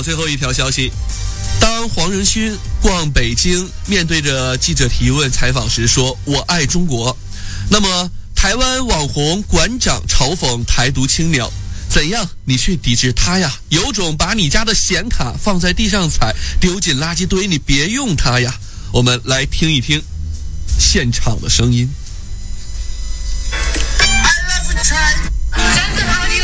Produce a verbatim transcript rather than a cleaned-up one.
好，最后一条消息，当黄仁勋逛北京，面对着记者提问采访时说我爱中国，那么台湾网红馆长嘲讽台独青鸟，怎样你去抵制他呀？有种把你家的显卡放在地上踩，丢进垃圾堆，你别用它呀。我们来听一听现场的声音。 I love a try.